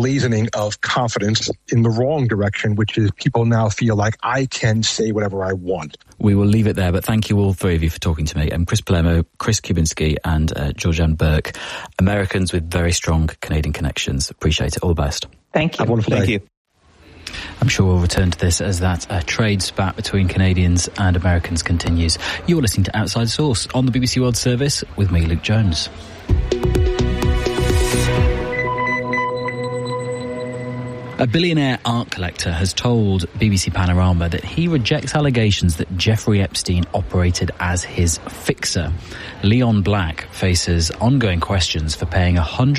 emblazoning of confidence in the wrong direction, which is people now feel like I can say whatever I want. We will leave it there, but thank you all three of you for talking to me. Chris Palermo, Chris Kubinski and Georgianne Burke, Americans with very strong Canadian connections. Appreciate it. All the best. Thank you. Have a wonderful day. Thank you. I'm sure we'll return to this as that trade spat between Canadians and Americans continues. You're listening to Outside Source on the BBC World Service with me, Luke Jones. A billionaire art collector has told BBC Panorama that he rejects allegations that Jeffrey Epstein operated as his fixer. Leon Black faces ongoing questions for paying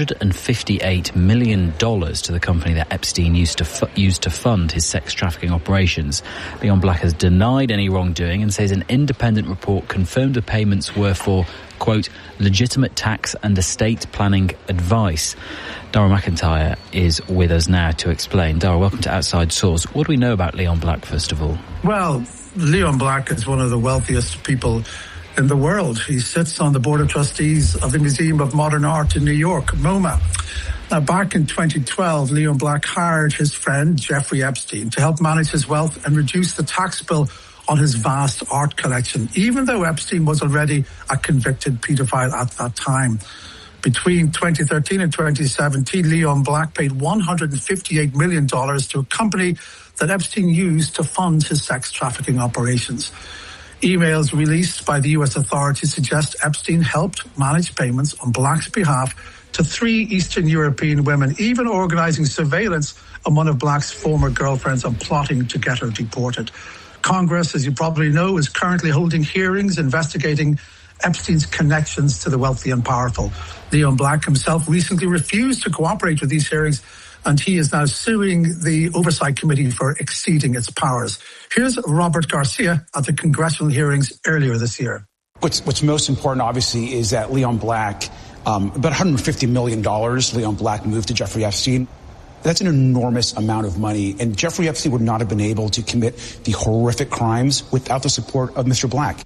$158 million to the company that Epstein used to fund his sex trafficking operations. Leon Black has denied any wrongdoing and says an independent report confirmed the payments were for, quote, legitimate tax and estate planning advice. Dara McIntyre is with us now to explain. Dara, welcome to Outside Source. What do we know about Leon Black, first of all? Well, Leon Black is one of the wealthiest people in the world. He sits on the board of trustees of the Museum of Modern Art in New York, MoMA. Now, back in 2012, Leon Black hired his friend Jeffrey Epstein to help manage his wealth and reduce the tax bill on his vast art collection, even though Epstein was already a convicted paedophile at that time. Between 2013 and 2017, Leon Black paid $158 million to a company that Epstein used to fund his sex trafficking operations. Emails released by the U.S. authorities suggest Epstein helped manage payments on Black's behalf to 3 Eastern European women, even organizing surveillance on one of Black's former girlfriends and plotting to get her deported. Congress, as you probably know, is currently holding hearings investigating Epstein's connections to the wealthy and powerful. Leon Black himself recently refused to cooperate with these hearings, and he is now suing the Oversight Committee for exceeding its powers. Here's Robert Garcia at the congressional hearings earlier this year. What's most important, obviously, is that Leon Black, about $150 million, Leon Black moved to Jeffrey Epstein. That's an enormous amount of money, and Jeffrey Epstein would not have been able to commit the horrific crimes without the support of Mr. Black.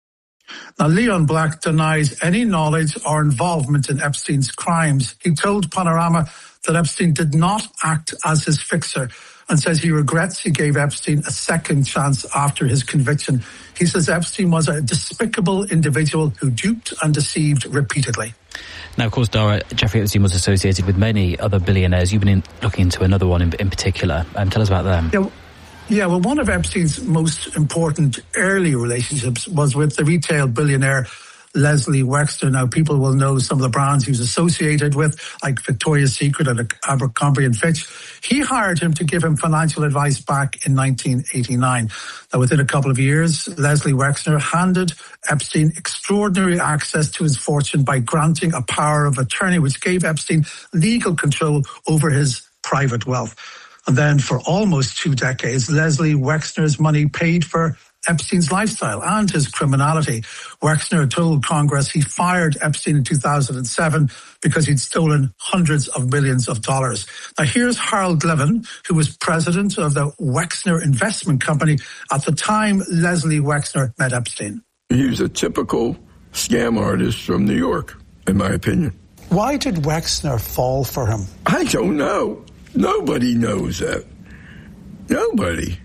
Now, Leon Black denies any knowledge or involvement in Epstein's crimes. He told Panorama that Epstein did not act as his fixer and says he regrets he gave Epstein a second chance after his conviction. He says Epstein was a despicable individual who duped and deceived repeatedly. Now, of course, Dara, Jeffrey Epstein was associated with many other billionaires. You've been looking into another one in particular. Tell us about them. Yeah, well, one of Epstein's most important early relationships was with the retail billionaire Leslie Wexner. Now, people will know some of the brands he was associated with, like Victoria's Secret and Abercrombie and Fitch. He hired him to give him financial advice back in 1989. Now, within a couple of years, Leslie Wexner handed Epstein extraordinary access to his fortune by granting a power of attorney, which gave Epstein legal control over his private wealth. And then for almost 2 decades, Leslie Wexner's money paid for Epstein's lifestyle and his criminality. Wexner told Congress he fired Epstein in 2007 because he'd stolen hundreds of millions of dollars. Now, here's Harold Levin, who was president of the Wexner Investment Company at the time Leslie Wexner met Epstein. He's a typical scam artist from New York, in my opinion. Why did Wexner fall for him? I don't know. Nobody knows that. Nobody.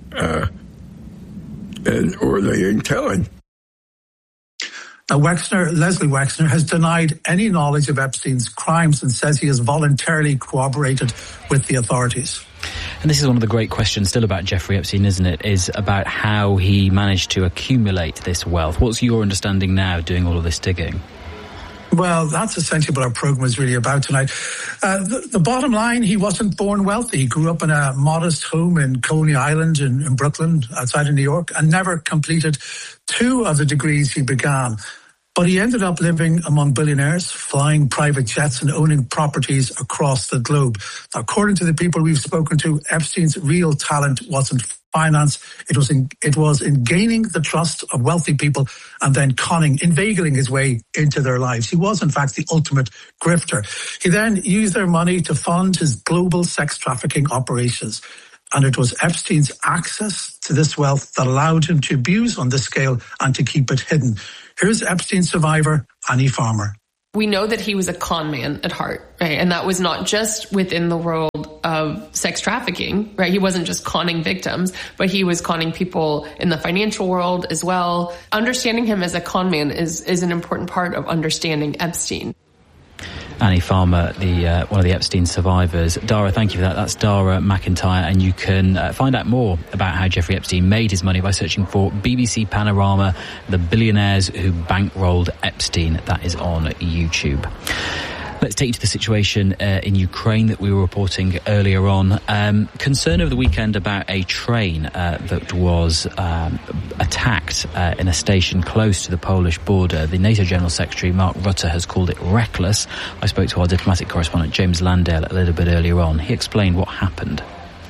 Or they ain't telling. Now, Leslie Wexner has denied any knowledge of Epstein's crimes and says he has voluntarily cooperated with the authorities. And this is one of the great questions still about Jeffrey Epstein, isn't it? Is about how he managed to accumulate this wealth. What's your understanding now, doing all of this digging? Well, that's essentially what our program is really about tonight. The bottom line, he wasn't born wealthy. He grew up in a modest home in Coney Island in Brooklyn, outside of New York, and never completed 2 of the degrees he began. But he ended up living among billionaires, flying private jets and owning properties across the globe. According to the people we've spoken to, Epstein's real talent wasn't finance. It was in gaining the trust of wealthy people and then inveigling his way into their lives. He was, in fact, the ultimate grifter. He then used their money to fund his global sex trafficking operations. And it was Epstein's access to this wealth that allowed him to abuse on this scale and to keep it hidden. Here's Epstein survivor Annie Farmer. We know that he was a con man at heart, right? And that was not just within the world of sex trafficking, right? He wasn't just conning victims, but he was conning people in the financial world as well. Understanding him as a con man is an important part of understanding Epstein. Annie Farmer, one of the Epstein survivors. Dara, thank you for that. That's Dara McIntyre, and you can find out more about how Jeffrey Epstein made his money by searching for BBC Panorama, The Billionaires Who Bankrolled Epstein. That is on YouTube. Let's take you to the situation in Ukraine that we were reporting earlier on. Concern over the weekend about a train that was attacked in a station close to the Polish border. The NATO General Secretary, Mark Rutte, has called it reckless. I spoke to our diplomatic correspondent, James Landale, a little bit earlier on. He explained what happened.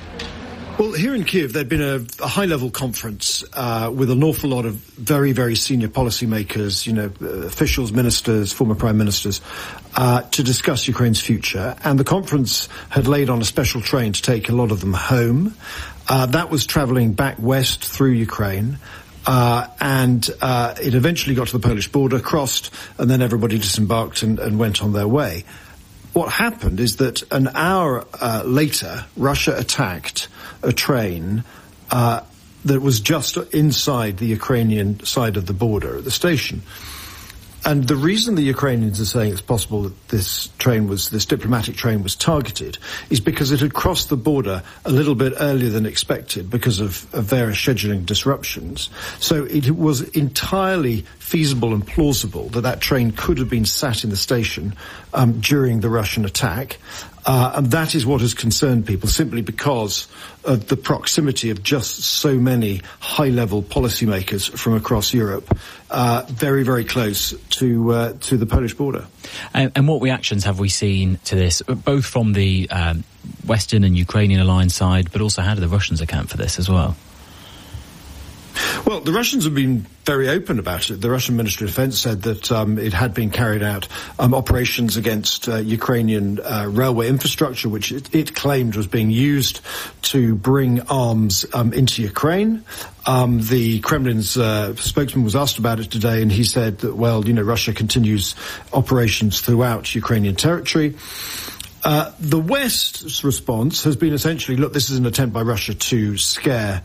Well, here in Kyiv, there'd been a high-level conference with an awful lot of very, very senior policymakers, officials, ministers, former prime ministers, to discuss Ukraine's future. And the conference had laid on a special train to take a lot of them home. That was travelling back west through Ukraine. And it eventually got to the Polish border, crossed, and then everybody disembarked and went on their way. What happened is that an hour later, Russia attacked a train that was just inside the Ukrainian side of the border at the station. And the reason the Ukrainians are saying it's possible that this diplomatic train was targeted is because it had crossed the border a little bit earlier than expected because of various scheduling disruptions. So it was entirely feasible and plausible that train could have been sat in the station during the Russian attack. And that is what has concerned people, simply because of the proximity of just so many high-level policymakers from across Europe, very, very close to the Polish border. And what reactions have we seen to this, both from the Western and Ukrainian aligned side, but also how do the Russians account for this as well? Well, the Russians have been very open about it. The Russian Ministry of Defense said that it had been carried out operations against Ukrainian railway infrastructure, which it claimed was being used to bring arms into Ukraine. The Kremlin's spokesman was asked about it today, and he said that, Russia continues operations throughout Ukrainian territory. The West's response has been essentially, look, this is an attempt by Russia to scare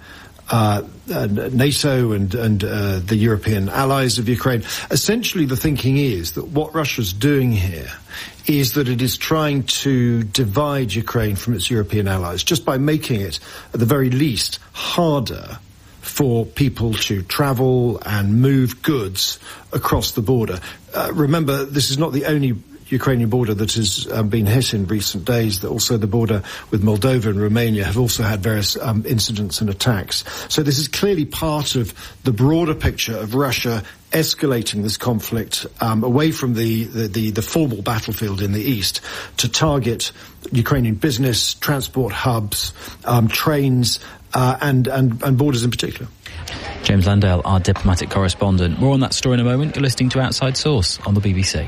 NATO and the European allies of Ukraine. Essentially, the thinking is that what Russia's doing here is that it is trying to divide Ukraine from its European allies, just by making it, at the very least, harder for people to travel and move goods across the border. Remember, this is not the only Ukrainian border that has been hit in recent days. That also the border with Moldova and Romania have also had various incidents and attacks. So this is clearly part of the broader picture of Russia escalating this conflict away from the formal battlefield in the east to target Ukrainian business, transport hubs, trains, and borders in particular. James Landale, our diplomatic correspondent. More on that story in a moment. You're listening to Outside Source on the BBC.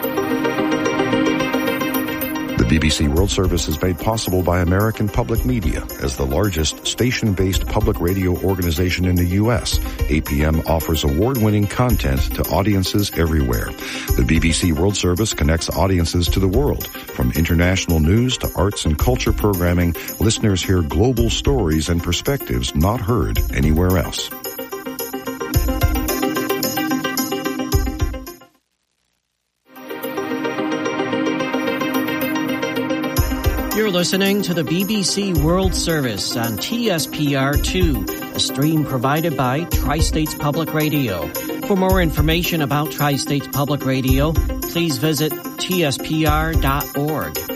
The BBC World Service is made possible by American Public Media. As the largest station-based public radio organization in the U.S., APM offers award-winning content to audiences everywhere. The BBC World Service connects audiences to the world. From international news to arts and culture programming, listeners hear global stories and perspectives not heard anywhere else. You're listening to the BBC World Service on TSPR2, a stream provided by Tri-States Public Radio. For more information about Tri-States Public Radio, please visit tspr.org.